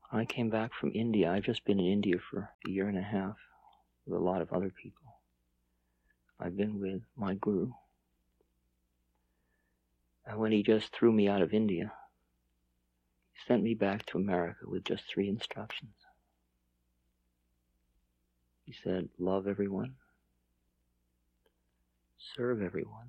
I came back from India. I've just been in India for a year and a half with a lot of other people. I've been with my guru. And when he just threw me out of India, he sent me back to America with just 3 instructions. He said, love everyone, serve everyone,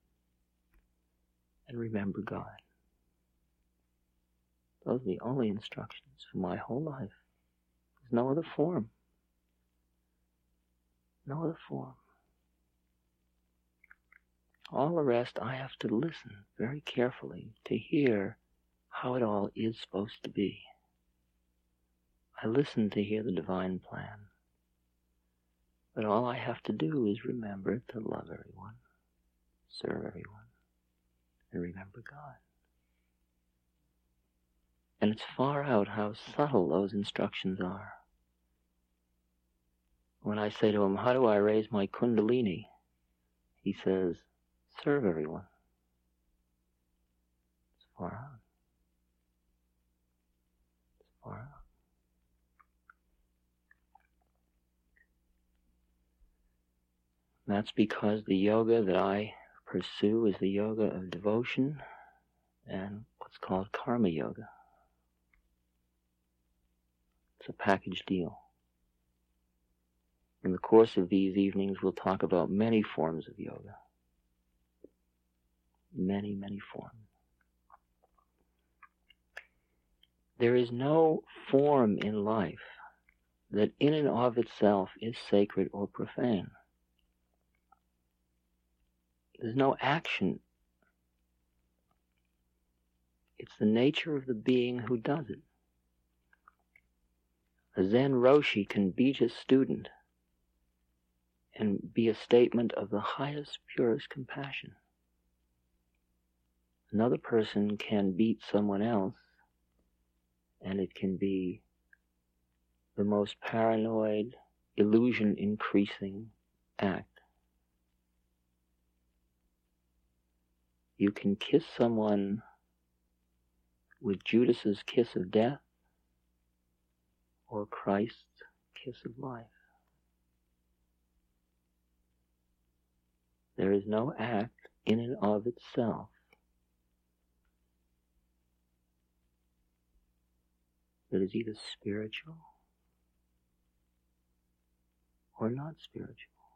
and remember God. Those are the only instructions for my whole life. There's no other form. No other form. All the rest I have to listen very carefully to hear how it all is supposed to be. I listen to hear the divine plan. But all I have to do is remember to love everyone, serve everyone, and remember God. And it's far out how subtle those instructions are. When I say to him, how do I raise my kundalini? He says, serve everyone. It's far out. It's far out. That's because the yoga that I pursue is the yoga of devotion and what's called karma yoga. It's a package deal. In the course of these evenings, we'll talk about many forms of yoga. Many, many forms. There is no form in life that in and of itself is sacred or profane. There's no action. It's the nature of the being who does it. A Zen Roshi can beat his student and be a statement of the highest, purest compassion. Another person can beat someone else, and it can be the most paranoid, illusion-increasing act. You can kiss someone with Judas's kiss of death or Christ's kiss of life. There is no act in and of itself that is either spiritual or not spiritual.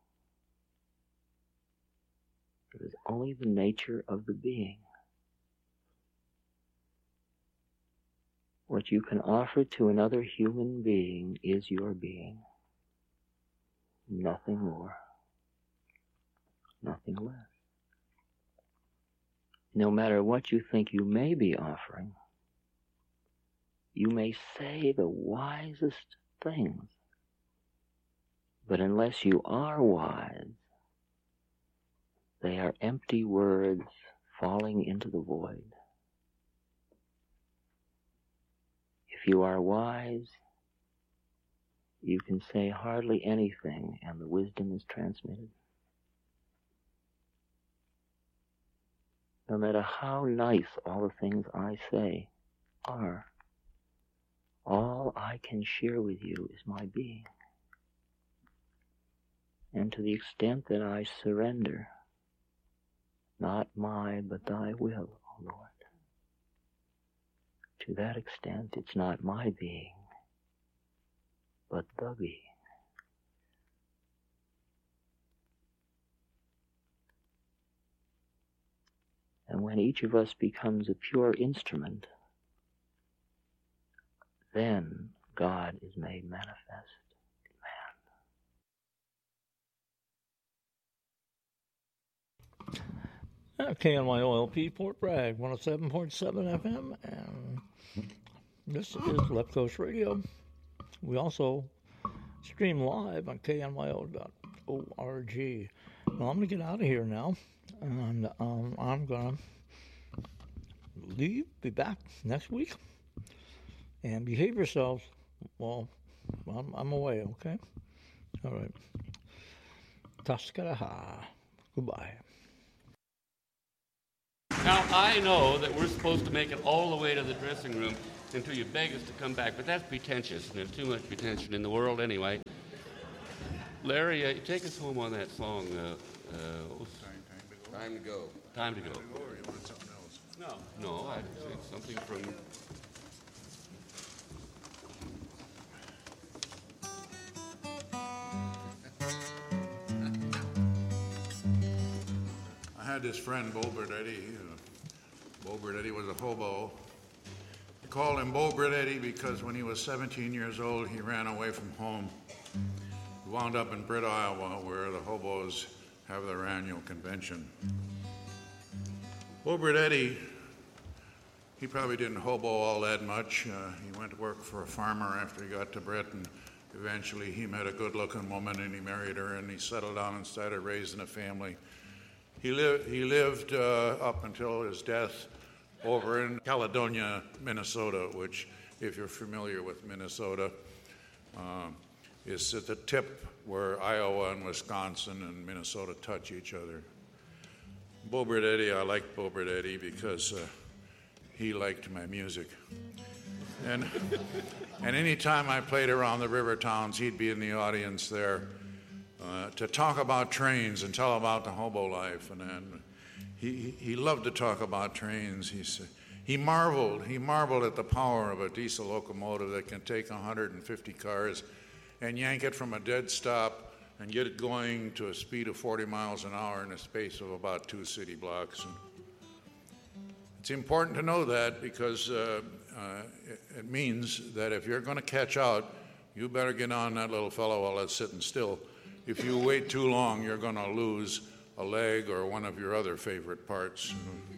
It is only the nature of the being. What you can offer to another human being is your being. Nothing more. Nothing less. No matter what you think you may be offering, you may say the wisest things, but unless you are wise, they are empty words falling into the void. If you are wise, you can say hardly anything and the wisdom is transmitted. No matter how nice all the things I say are, all I can share with you is my being. And to the extent that I surrender, not my, but thy will, O Lord. To that extent, it's not my being, but the being. And when each of us becomes a pure instrument, then God is made manifest in man. KNYOLP Port Bragg, 107.7 FM, and this is Left Coast Radio. We also stream live on knyo.org. Well, I'm going to get out of here now, and I'm going to leave, be back next week, and behave yourselves. Well, I'm away, okay? All right. Taskaraha. Goodbye. Now, I know that we're supposed to make it all the way to the dressing room until you beg us to come back, but that's pretentious, and there's too much pretension in the world anyway. Larry, take us home on that song. Time to go. Time to go. Or you want something else? No, I'd say something from... I had this friend, Bo Berdetti. Bo Berdetti was a hobo. They called him Bo Berdetti because when he was 17 years old, he ran away from home. He wound up in Britt, Iowa, where the hobos have their annual convention. Bo Berdetti, he probably didn't hobo all that much. He went to work for a farmer after he got to Britt, and eventually he met a good-looking woman, and he married her, and he settled down and started raising a family. He lived up until his death over in Caledonia, Minnesota, which, if you're familiar with Minnesota, is at the tip where Iowa and Wisconsin and Minnesota touch each other. Bo Berdetti, I liked Bo Berdetti because he liked my music. And any time I played around the river towns, he'd be in the audience there to talk about trains and tell about the hobo life. And he loved to talk about trains. He marveled at the power of a diesel locomotive that can take 150 cars and yank it from a dead stop and get it going to a speed of 40 miles an hour in a space of about 2 city blocks. And it's important to know that because it means that if you're going to catch out, you better get on that little fellow while it's sitting still. If you wait too long, you're going to lose a leg or one of your other favorite parts.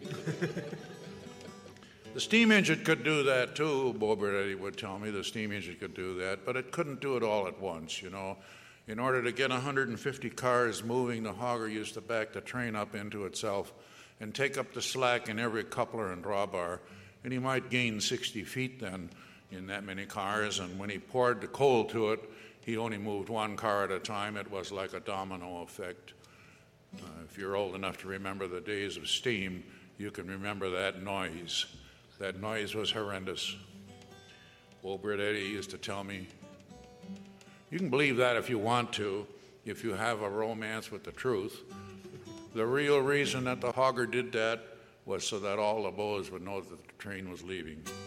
The steam engine could do that too, Bo Berdetti would tell me. The steam engine could do that, but it couldn't do it all at once, you know. In order to get 150 cars moving, the hogger used to back the train up into itself and take up the slack in every coupler and drawbar, and he might gain 60 feet then in that many cars, and when he poured the coal to it, he only moved one car at a time. It was like a domino effect. If you're old enough to remember the days of steam, you can remember that noise. That noise was horrendous. Bo Berdetti used to tell me, you can believe that if you want to, if you have a romance with the truth. The real reason that the hogger did that was so that all the bows would know that the train was leaving.